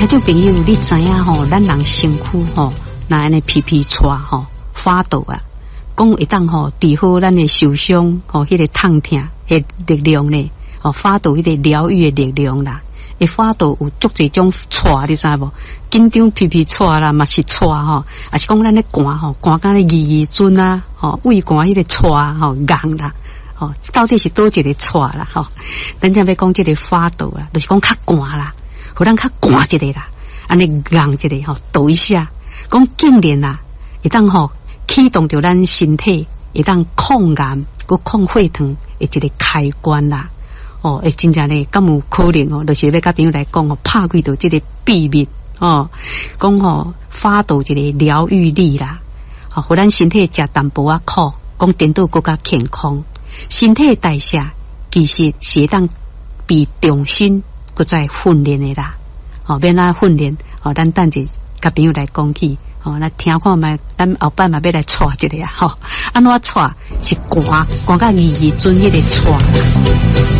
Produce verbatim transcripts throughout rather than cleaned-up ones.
听众朋友，你知影吼，咱人身躯吼，那安尼皮皮喘吼，发抖啊，讲一旦吼治好咱的受伤吼，迄个痛痛迄力量呢，吼发抖迄个疗愈的力量啦。会发抖有足侪种喘，你知无？紧张皮皮喘啦，嘛是喘吼，也是讲咱咧寒吼，寒甲咧二二准啊，吼胃寒迄个喘吼硬啦，吼到底是倒一个喘啦吼？咱才要讲这个发抖啦，就是讲较寒啦，互咱较寒一个啦，安尼硬一个吼，抖一下，讲竟然啦，会当吼启动着咱身体，会当抗癌、佮抗血糖的一个开关啦。哦，诶，真正咧，敢有可能哦？就是要甲朋友来讲哦，拍开到这个秘密哦，讲哦，发抖一个疗愈力啦，哦，互咱身体食淡薄仔苦，讲颠倒更加健康。身体代谢其实是会当被重新搁再训练的啦。哦，免咱训练哦，咱等者甲朋友来讲起哦，来听看卖，咱后摆嘛要来带一个啊，吼、哦，安怎带是寒寒甲二二准迄个带。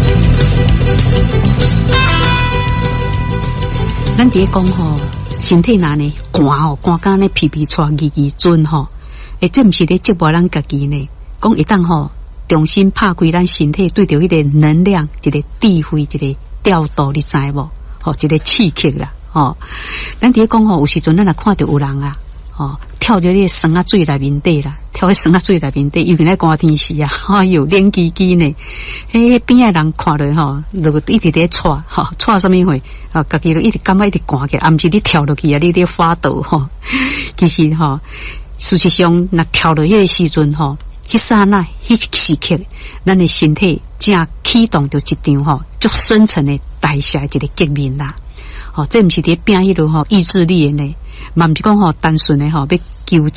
咱伫讲吼，身体哪呢寒哦，寒甲呢皮皮喘二二准吼，诶，这毋是咧折磨咱家己呢。讲一旦吼，重新拍开咱身体对着迄个能量、一个智慧、一个调度，你知无？吼，一个刺激啦，吼。咱伫讲吼，有时阵咱若看到有人啊，吼，跳咗迄酸啊水内面底啦，跳喺酸啊水内面底，尤其咧寒天时啊，哎哟，冷叽叽呢。迄边仔人看落吼，就一直咧喘，吼，喘什么货？啊，家己就一直感觉一直寒起来，啊，毋是你跳落去啊，你咧发抖吼。其实吼，事实上，若跳落迄个时阵吼，迄刹那，迄一时刻，咱的身体正启动着一场吼，足深层的代谢一个革命啦。吼，这毋是伫拼迄落吼意志力的呢，嘛毋是讲吼单纯的吼要求